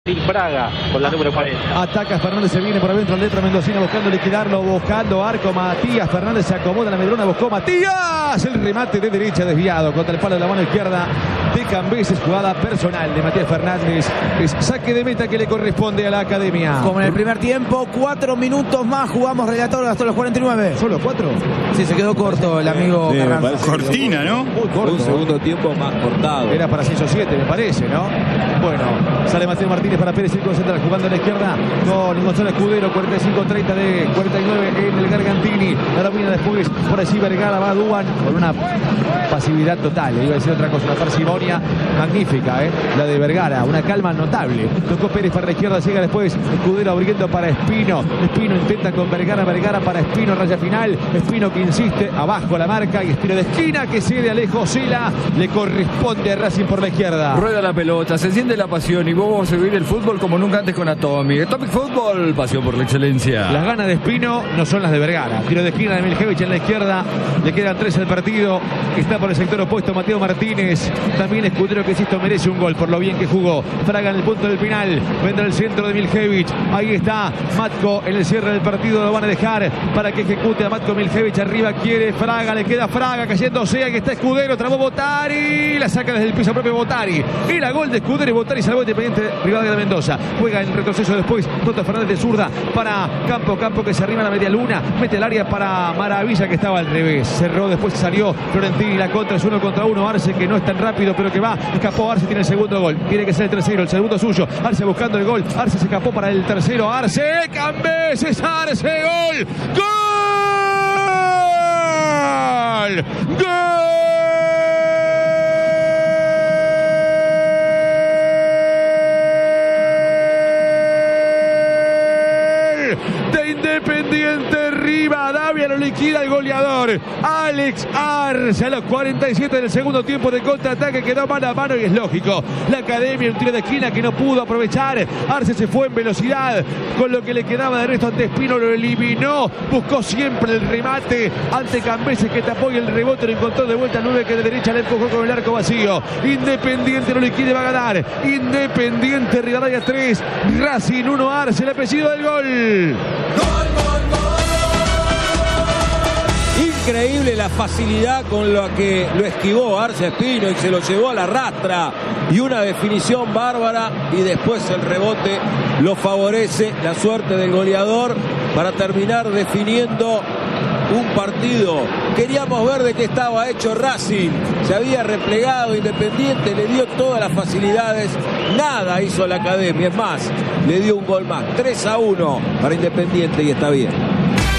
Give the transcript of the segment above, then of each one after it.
Braga con la número 40. Ataca Fernández, se viene por adentro Letra Mendocina buscando liquidarlo, buscando arco Matías. Fernández se acomoda en la medrona, buscó Matías. El remate de derecha desviado contra el palo de la mano izquierda de Cambeses. Jugada personal de Matías Fernández. Es saque de meta que le corresponde a la Academia. Como en el primer tiempo, 4 minutos más. Jugamos relator hasta los 49. ¿Solo 4? Sí, se quedó corto el amigo Carranza. Cortina, ¿no? Muy corto. Un segundo tiempo más cortado. Era para 6 o 7, me parece, ¿no? Bueno, sale Mateo Martínez para Pérez, círculo central, jugando a la izquierda con Gonzalo Escudero, 45-30 de 49 en el Gargantini. La domina después, por allí Vergara, va a Duban con una pasividad total. Iba a decir otra cosa, una parsimonia magnífica, la de Vergara, una calma notable. Tocó Pérez para la izquierda, llega después Escudero abriendo para Espino. Espino intenta con Vergara, Vergara para Espino, raya final. Espino que insiste, abajo la marca y Espino de esquina que cede a Alejo Sela. Le corresponde a Racing por la izquierda. Rueda la pelota, se enciende la pasión y vos vas a vivir el fútbol como nunca antes con Atomic. Atomic Fútbol, pasión por la excelencia. Las ganas de Espino no son las de Vergara. Tiro de esquina de Miljevich en la izquierda. Le quedan 3 al partido. Está por el sector opuesto Mateo Martínez. También Escudero que insisto merece un gol por lo bien que jugó. Fraga en el punto del final. Vendrá el centro de Miljevich. Ahí está Matko en el cierre del partido. Lo van a dejar para que ejecute a Matko Miljevich. Arriba quiere Fraga. Le queda Fraga cayéndose. Ahí está Escudero. Trabó Botari. La saca desde el piso propio Botari. Era gol de Escudero y Botari salvó Independiente Rivadavia de Mendoza. Juega en retroceso después Toto Fernández de zurda para Campo que se arriba a la media luna, mete el área para Maravilla que estaba al revés, cerró, después salió Florentini, la contra es 1 contra 1, Arce que no es tan rápido pero que va, escapó Arce, tiene el segundo gol, tiene que ser el tercero, el segundo suyo, Arce buscando el gol, Arce se escapó para el tercero, Arce, Cambeses, Arce, gol, gol, gol. Independiente Rivadavia lo liquida el goleador Alex Arce a los 47 del segundo tiempo de contraataque, quedó mano a mano y es lógico, la Academia un tiro de esquina que no pudo aprovechar, Arce se fue en velocidad con lo que le quedaba de resto ante Espino, lo eliminó, buscó siempre el remate ante Cambeses que tapó y el rebote lo encontró de vuelta al 9 que de derecha le empujó con el arco vacío. Independiente lo liquida y va a ganar, Independiente Rivadavia 3 Racing 1, Arce el apellido del gol. Increíble la facilidad con la que lo esquivó Arce Espino y se lo llevó a la rastra, y una definición bárbara, y después el rebote lo favorece, la suerte del goleador para terminar definiendo un partido. Queríamos ver de qué estaba hecho Racing, se había replegado Independiente, le dio todas las facilidades, nada hizo la Academia, es más, le dio un gol más, 3-1 para Independiente y está bien.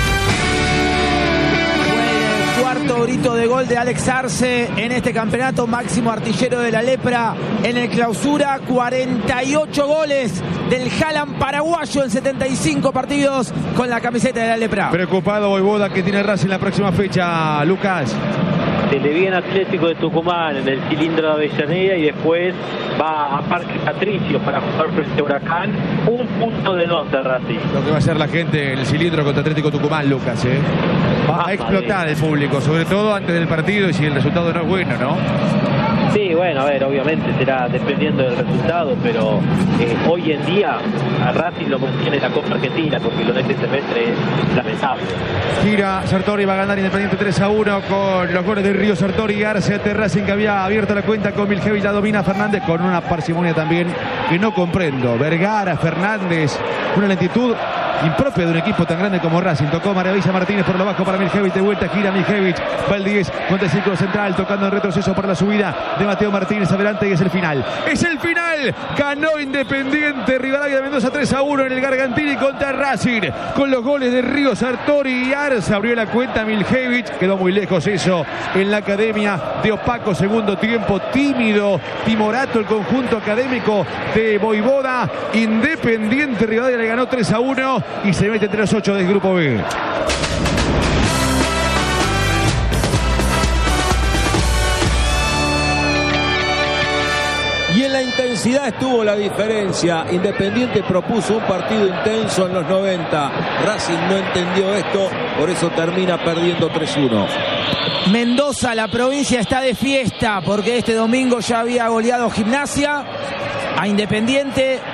Cuarto grito de gol de Alex Arce en este campeonato, máximo artillero de la Lepra en el clausura, 48 goles del Haaland paraguayo en 75 partidos con la camiseta de la Lepra. Preocupado Voivoda que tiene Racing la próxima fecha, Lucas. Se le viene Atlético de Tucumán en el cilindro de Avellaneda y después va a Parque Patricio para jugar frente a Huracán. Un punto de 2 de Racing. Lo que va a hacer la gente en el cilindro contra Atlético Tucumán, Lucas, va a explotar el público, sobre todo antes del partido y si el resultado no es bueno, ¿no? Sí, bueno, a ver, obviamente será dependiendo del resultado, pero hoy en día a Racing lo mantiene la Copa Argentina, porque lo de este semestre es lamentable. Gira Sartori, va a ganar Independiente 3-1 con los goles de Río Sartori y Arce ante Racing, que había abierto la cuenta con Miljevich, la domina Fernández con una parsimonia también que no comprendo. Vergara, Fernández, una lentitud impropia de un equipo tan grande como Racing. Tocó Maravilla Martínez por lo bajo para Miljevich, de vuelta gira Miljevich, va el 10 contra el círculo central, tocando en retroceso para la subida de Mateo Martínez adelante y es el final. ¡Es el final! Ganó Independiente Rivadavia de Mendoza 3-1 en el Gargantini contra Racing, con los goles de Río Sartori y Arce. Abrió la cuenta Miljevich, quedó muy lejos eso en la Academia de opaco segundo tiempo, tímido, timorato el conjunto académico de Voivoda. Independiente Rivadavia le ganó 3-1 y se mete entre los 8 del grupo B. Y en la intensidad estuvo la diferencia. Independiente propuso un partido intenso en los 90. Racing no entendió esto, por eso termina perdiendo 3-1. Mendoza, la provincia, está de fiesta porque este domingo ya había goleado Gimnasia a Independiente.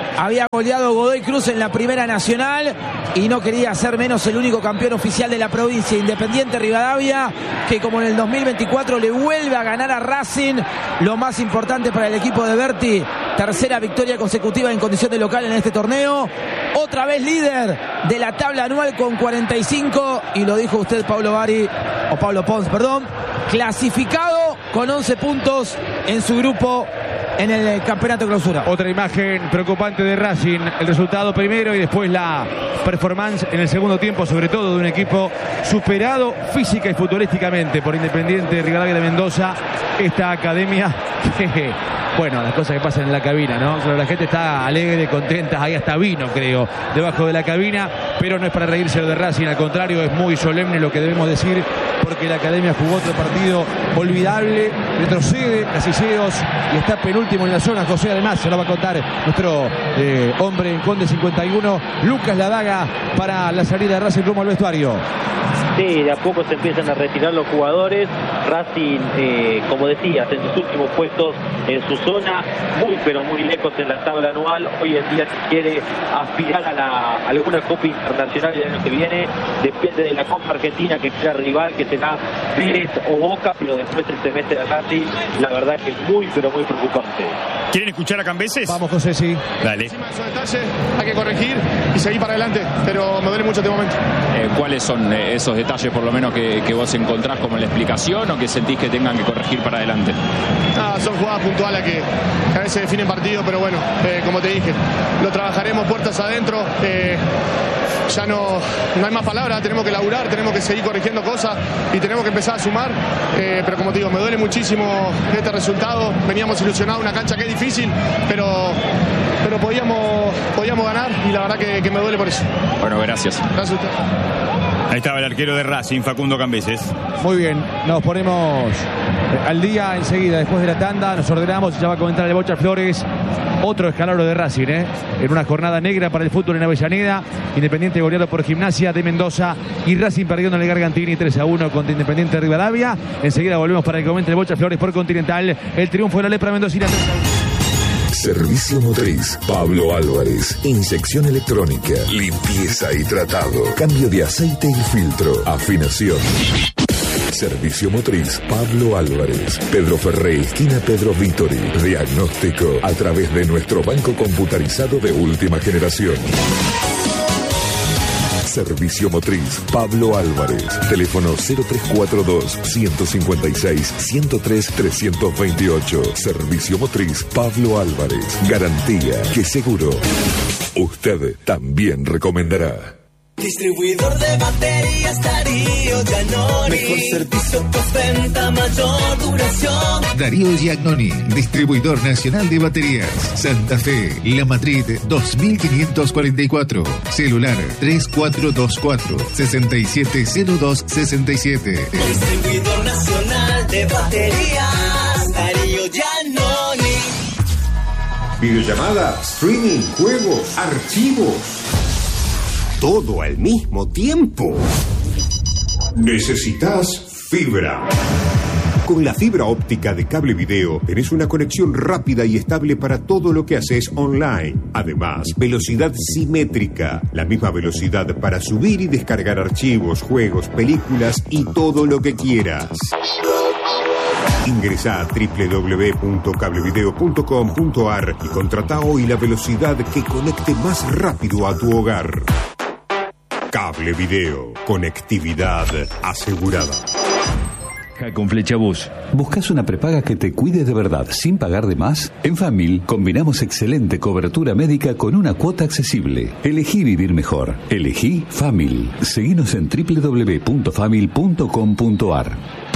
había goleado Godoy Cruz en la Primera Nacional y no quería ser menos el único campeón oficial de la provincia. Independiente Rivadavia, que como en el 2024 le vuelve a ganar a Racing. Lo más importante para el equipo de Berti, tercera victoria consecutiva en condición de local en este torneo. Otra vez líder de la tabla anual con 45, y lo dijo usted, Pablo Pons, clasificado con 11 puntos en su grupo en el campeonato clausura. Otra imagen preocupante de Racing, el resultado primero y después la performance en el segundo tiempo, sobre todo de un equipo superado física y futbolísticamente por Independiente Rivadavia de Mendoza. Esta academia que, bueno, las cosas que pasan en la cabina, ¿no? Pero la gente está alegre, contenta, ahí hasta vino, creo, debajo de la cabina, pero no es para reírse lo de Racing, al contrario, es muy solemne lo que debemos decir, porque la academia jugó otro partido olvidable, retrocede a Cicileos y está penúltimo en la zona. José, además, se lo va a contar nuestro hombre en Conde 51, Lucas Ladaga, para la salida de Racing rumbo al vestuario. Sí, de a poco se empiezan a retirar los jugadores. Racing, como decías, en sus últimos puestos en su zona, muy pero muy lejos en la tabla anual. Hoy en día, si quiere aspirar a alguna Copa Internacional el año que viene, depende de la Copa Argentina que sea rival, que será Vélez o Boca, pero después el semestre de Racing, la verdad que es muy pero muy preocupante. ¿Quieren escuchar a Cambeses? Vamos, José, sí. Dale. Encima de esos detalles hay que corregir y seguir para adelante, pero me duele mucho este momento. ¿Cuáles son esos detalles, por lo menos, que vos encontrás como en la explicación o que sentís que tengan que corregir para adelante? Son jugadas puntuales que a veces definen partido, pero bueno, como te dije, lo trabajaremos puertas adentro. Ya no hay más palabras, tenemos que laburar, tenemos que seguir corrigiendo cosas y tenemos que empezar a sumar, pero como te digo, me duele muchísimo este resultado. Veníamos ilusionados, una cancha que es difícil, pero podíamos ganar y la verdad que me duele por eso. Bueno, gracias. Gracias a usted. Ahí estaba el arquero de Racing, Facundo Cambeses. Muy bien, nos ponemos al día enseguida, después de la tanda, nos ordenamos y ya va a comentar el Bocha Flores. Otro escalabro de Racing, en una jornada negra para el fútbol en Avellaneda. Independiente goleado por Gimnasia de Mendoza y Racing perdiendo en el Gargantini 3-1 contra Independiente Rivadavia. Enseguida volvemos para que comente el Bocha Flores por Continental. El triunfo de la lepra mendocina. Servicio Motriz Pablo Álvarez. Inyección electrónica, limpieza y tratado, cambio de aceite y filtro, afinación. Servicio Motriz Pablo Álvarez. Pedro Ferré, esquina Pedro Vítori. Diagnóstico a través de nuestro banco computarizado de última generación. Servicio Motriz Pablo Álvarez. Teléfono 0342-156-103-328. Servicio Motriz Pablo Álvarez. Garantía que seguro usted también recomendará. Distribuidor de baterías Darío Giannoni. Mejor servicio, postventa, mayor duración. Darío Giannoni, distribuidor nacional de baterías. Santa Fe, La Madrid 2544. Celular 3424-670267. Distribuidor nacional de baterías Darío Giannoni. Videollamada, streaming, juegos, archivos. Todo al mismo tiempo. Necesitas fibra. Con la fibra óptica de Cable Video tenés una conexión rápida y estable para todo lo que haces online. Además, velocidad simétrica, la misma velocidad para subir y descargar archivos, juegos, películas y todo lo que quieras. Ingresá a www.cablevideo.com.ar y contratá hoy la velocidad que conecte más rápido a tu hogar. Cable Video, conectividad asegurada. Con Flechabús. ¿Buscas una prepaga que te cuide de verdad sin pagar de más? En Famil combinamos excelente cobertura médica con una cuota accesible. Elegí vivir mejor. Elegí Famil. Seguinos en www.famil.com.ar.